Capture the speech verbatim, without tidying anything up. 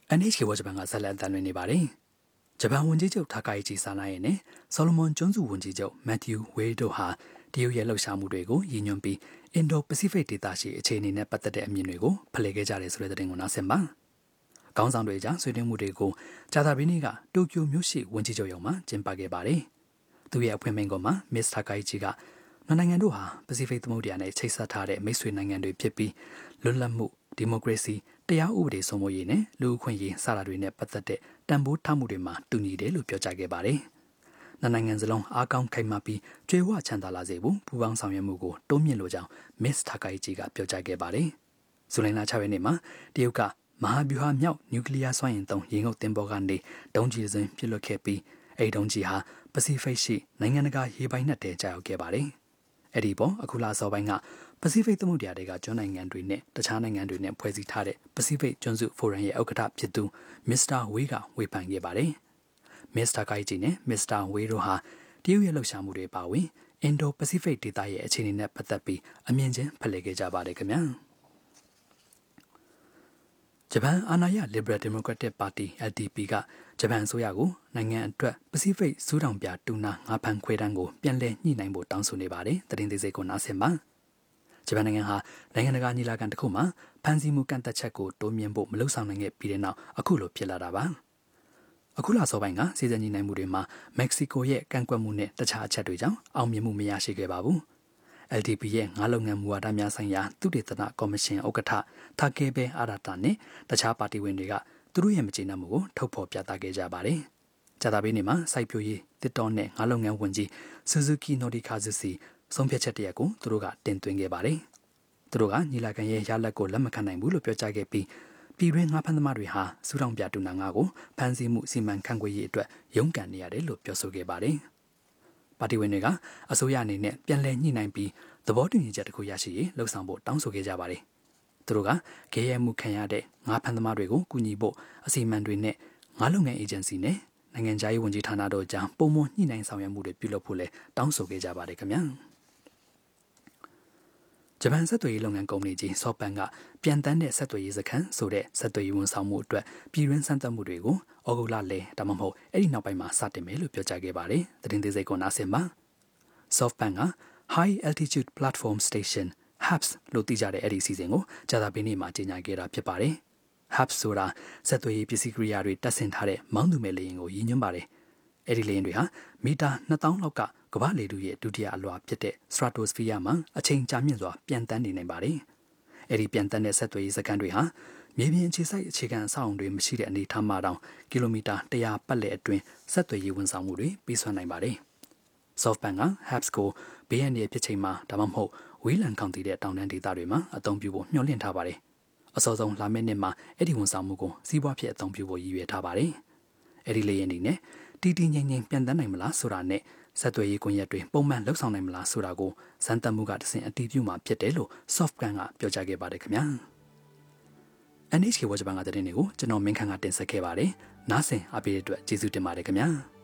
အန် エイချ ကေ ဘောဂျပန်ကဆက်လက်တန်လွင်နေပါတယ်။ဂျပန်ဝန်ကြီးချုပ်ထာကာယီချီဆာနာရဲ့နဲ့ဆော်လမွန်ကျွန်းစုဝန်ကြီးချုပ်မက်သျူးဝေးတို့ဟာတရုတ်ရဲ့လှုပ်ရှားမှုတွေကိုရည်ညွှန်းပြီးအင်ဒိုပစိဖိတ်ဒေသရှိအခြေအနေနဲ့ပတ်သက်တဲ့အမြင်တွေကိုဖလှယ်ခဲ့ကြတယ်ဆိုတဲ့သတင်းကိုနားဆင်ပါ။ခေါင်းဆောင်တွေကြားဆွေးနွေးမှုတွေကိုဂျာတာဘီနီကတိုကျိုမြို့ရှိဝန်ကြီးချုပ်ရုံးမှာကျင်းပခဲ့ပါတယ်။သူရဲ့အဖွင့်မိန့်ခွန်းမှာမစ္စထာကာယီချီကနိုင်ငံတို့ဟာပစိဖိတ်သမုဒ္ဒရာနဲ့ချိတ်ဆက်ထားတဲ့မိတ်ဆွေနိုင်ငံတွေဖြစ်ပြီးလွတ်လပ်မှုဒီမိုကရေစီတရားဥပဒေစိုးမိုးရေးနဲ့လူ့အခွင့်အရေးစတာတွေနဲ့ပတ်သက်တဲ့တန်ဖိုးထားမှုတွေမှာတူညီတယ်လို့ပြောကြားခဲ့ပါတယ်။နိုင်ငံစလုံးအားကောင်းခိုင်မာပြီးကြွေဝချမ်းသာလာစေဖို့ပူးပေါင်းဆောင်ရွက်မှုကိုတိုးမြှင့်လိုကြောင်းမစ္စထာကာယီချီကပြောကြားခဲ့ပါတယ်။ဇူလိုင်လခြောက်ရက်နေ့မှာတရုတ်ကမဟာဗျူဟာမြောက်နျူကလ িয়ার စွမ်းအင်သုံးရေငုပ်သင်္ဘောကနေဒုံးကျည်စဉ်ပစ်လွှတ်ခဲ့ပြီးအဲဒီဒုံးကျည်ဟာပစိဖိတ်ရှိနိုင်ငံတကာရေပိုင်နက်ထဲကျရောက်ခဲ့ပါတယ်။အဲ့ဒီပေါ်အခုလအစောပိုင်းကပစိဖိတ်သမုဒ္ဒရာတွေကကျွန်းနိုင်ငံတွေနဲ့တခြားနိုင်ငံတွေနဲ့ဖွဲ့စည်းထားတဲ့ပစိဖိတ်ကျွန်းစုဖိုရမ်ရဲ့ဥက္ကဋ္ဌဖြစ်သူမစ္စတာဝေးကဝေဖန်ခဲ့ပါတယ်။မစ္စတာကိုင်ဂျီနဲ့မစ္စတာဝေးတို့ဟာတရုတ်ရဲ့လှုပ်ရှားမှုတွေပါဝင်အင်ဒိုပစိဖိတ်ဒေသရဲ့အခြေအနေနဲ့ပတ်သက်ပြီးအမြင်ချင်းဖလှယ်ခဲ့ကြပါတယ်ခင်ဗျာ။ဂျပန်အာဏာရ Liberal Democratic Party แอล ดี พี ကဂျပန်အစိုးရကိုနိုင်ငံအတွက်ပစိဖိတ်စူးတောင်ပြတူနာငါးဖန်ခွေတန်းကိုပြန်လည်ညှိနှိုင်းဖို့တောင်းဆိုနေပါတယ်။သတင်းသေးစိတ်ကိုနားဆင်ပါ။ဂျပန်နိုင်ငံဟာနိုင်ငံတကာညီလာခံတစ်ခုမှာဖန်စီမှုကန့်သက်ချက်ကိုတိုးမြှင့်ဖို့မလုပ်ဆောင်နိုင်ခဲ့ပြီးတဲ့နောက်အခုလိုဖြစ်လာတာပါ။အခုလစောပိုင်းကစီစဉ်ညီနိုင်မှုတွေမှာမက္ကဆီကိုရဲ့ကန့်ကွက်မှုနဲ့တခြားအချက်တွေကြောင့်အောင်မြင်မှုမရရှိခဲ့ပါဘူး။ แอล ดี พี ရဲ့ငါးလုပ်ငန်းမူဝါဒများဆိုင်ရာသုတေသနကော်မရှင်ဥက္ကဋ္ဌထာကေဘဲအာရတာနဲ့တခြားပါတီဝင်တွေကသူတို့ရဲ့မကျေနပ်မှုကိုထုတ်ဖော်ပြသခဲ့ကြပါတယ်။ဂျာတာဘီနီမှာစိုက်ပျိုးရေးတစ်တော်နဲ့ငါးလုပ်ငန်းဝန်ကြီးဆူဇူကီနိုဒီကာဇူစီဆုံးဖြတ်ချက်တရက်ကိုသူတို့ကတင်သွင်းခဲ့ပါတယ်။သူတို့ကညီလာခံရဲ့ရလဒ်ကိုလက်မခံနိုင်ဘူးလို့ပြောကြားခဲ့ပြီးပြည်တွင်းငါးဖမ်းသမားတွေဟာစူးတောင်ပြတူနာငါးကိုဖမ်းဆီးမှုစီမံခန့်ခွဲရေးအတွက်ရုန်းကန်နေရတယ်လို့ပြောဆိုခဲ့ပါတယ်။ပါတီဝင်တွေကအစိုးရအနေနဲ့ပြန်လည်ညှိနှိုင်းပြီးသဘောတူညီချက်တစ်ခုရရှိရေးလှုံ့ဆော်ဖို့တောင်းဆိုခဲ့ကြပါတယ်။သူတို့ကခေရဲမှုခံရတဲ့ငါးဖမ်းသမားတွေကိုကူညီဖို့အစီအမံတွေနဲ့ငါးလုပ်ငန်းအေဂျင်စီနဲ့နိုင်ငံခြားရေးဝန်ကြီးဌာနတို့ကြားပုံမှန်ညှိနှိုင်းဆောင်ရွက်မှုတွေပြုလုပ်ဖို့လည်းတောင်းဆိုခဲ့ကြပါတယ်ခင်ဗျာ။ဂျပန်ဆက်သွယ်ရေးလုပ်ငန်းကုမ္ပဏီကြီး SoftBank ကပြန်တန်းတဲ့ဆက်သွယ်ရေးစခန်းဆိုတဲ့ဆက်သွယ်ရေးဝန်ဆောင်မှုအတွက်ပြည်တွင်းစမ်းသပ်မှုတွေကိုဩဂုတ်လလယ်ဒါမှမဟုတ်အဲ့ဒီနောက်ပိုင်းမှာစတင်မယ်လို့ပြောကြားခဲ့ပါတယ်။သတင်းသေးစိတ်ကိုနားဆင်ပါ။ SoftBank က High Altitude Platform Station ဟပ်စ် လို့သိကြတဲ့အဲ့ဒီအစီအစဉ်ကိုဂျာတာဘီနီမှာကြေညာခဲ့တာဖြစ်ပါတယ်။ ဟပ်စ် ဆိုတာဆက်သွယ်ရေးပစ္စည်းကိရိယာတွေတပ်ဆင်ထားတဲ့မောင်းသူမဲ့လေယာဉ်ကိုရည်ညွှန်းပါတယ်။အဲ့ဒီလေယာဉ်တွေဟာမီတာနှစ်သောင်းလောက်ကကမ္ဘာလေထုရဲ့ဒုတိယအလွှာဖြစ်တဲ့ Stratosphere မှာအချိန်ကြာမြင့်စွာပြန်တန်းနေနိုင်ပါတယ်။အဲ့ဒီပြန်တန်းတဲ့ဆက်သွယ်ရေးစခန်းတွေဟာမြေပြင်အခြေစိုက်အခြေခံအဆောက်အုံတွေမရှိတဲ့အနေအထားမှာတောင်ကီလိုမီတာတရာပတ်လည်အတွင်းဆက်သွယ်ရေးဝန်ဆောင်မှုတွေပေးစွမ်းနိုင်ပါတယ်။ SoftBank က ဟပ်စ် ကိုဘေးအန္တရာယ်ဖြစ်ချိန်မှာဒါမှမဟုတ်ဝေးလံခေါင်တည်တဲ့တောင်တန်းဒေသတွေမှာအသုံးပြုဖို့မျှော်လင့်ထားပါတယ်။အစောဆုံးလာမယ့်နှစ်မှာအဲ့ဒီဝန်ဆောင်မှုကိုစီးပွားဖြစ်အသုံးပြုဖို့ရည်ရွယ်ထားပါတယ်။အဲ့ဒီလေယာဉ်တွေနဲ့တီတီငိမ့်ငိမ့်ပြန်တန်းနိုင်မလားဆိုတာနဲ့ဆက်သွယ်ရေးကွန်ရက်တွေပုံမှန်လှုပ်ဆောင်နိုင်မလားဆိုတာကိုစမ်းသပ်မှုကတဆင့်အတည်ပြုမှာဖြစ်တယ်လို့ SoftBank ကပြောကြားခဲ့ပါတယ်ခင်ဗျာ။ အန် エイချ ကေ ဘောဂျပန်ကတဲ့တင်တွေကိုကျွန်တော်မင်းခန့်ကတင်ဆက်ခဲ့ပါတယ်။နားဆင်အားပေးတဲ့အတွက်ကျေးဇူးတင်ပါတယ်ခင်ဗျာ။